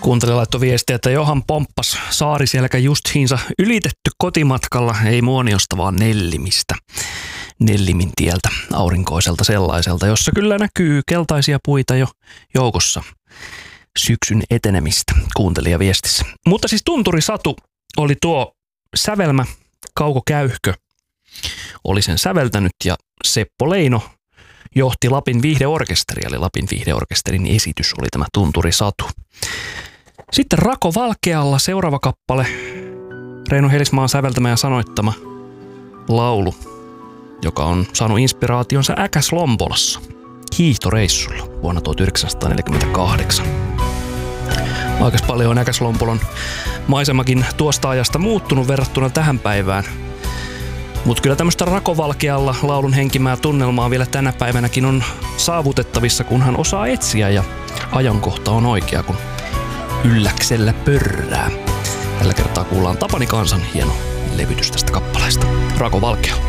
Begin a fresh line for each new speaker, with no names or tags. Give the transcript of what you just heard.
Kuuntelija laittoi viestiä, että Johan pomppas Saariselkä justiinsa ylitetty kotimatkalla, ei Muoniosta vaan Nellimistä. Nellimin tieltä, aurinkoiselta sellaiselta, jossa kyllä näkyy keltaisia puita jo joukossa syksyn etenemistä, kuuntelija viestissä. Mutta siis Tunturi Satu oli tuo sävelmä, Kauko Käyhkö oli sen säveltänyt ja Seppo Leino johti Lapin viihdeorkesteria, eli Lapin viihdeorkesterin esitys oli tämä Tunturi Satu. Sitten Rako Valkealla seuraava kappale, Reino Helismaan säveltämä ja sanoittama laulu, joka on saanut inspiraationsa Äkäslompolassa hiihtoreissulla vuonna 1948. Aika paljon on Äkäslompolon maisemakin tuosta ajasta muuttunut verrattuna tähän päivään. Mutta kyllä tämmöistä Rakovalkealla laulun henkimää tunnelmaa vielä tänä päivänäkin on saavutettavissa, kunhan osaa etsiä ja ajankohta on oikea, kun ylläksellä pörrää. Tällä kertaa kuullaan Tapani Kansan hieno levytys tästä kappaleesta. Rakovalkea.